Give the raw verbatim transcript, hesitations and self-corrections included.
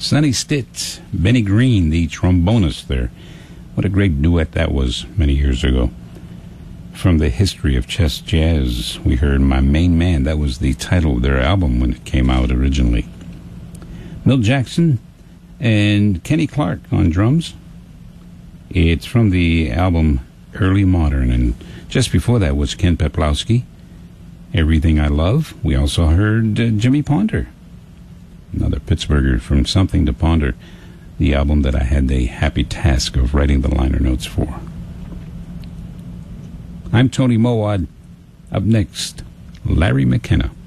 Sonny Stitt, Benny Green, the trombonist there. What a great duet that was many years ago. From the history of chess jazz, we heard My Main Man. That was the title of their album when it came out originally. Milt Jackson and Kenny Clark on drums. It's from the album Early Modern, and just before that was Ken Peplowski, Everything I Love. We also heard uh, Jimmy Ponder, another Pittsburgher from Something to Ponder, the album that I had the happy task of writing the liner notes for. I'm Tony Mowat. Up next, Larry McKenna.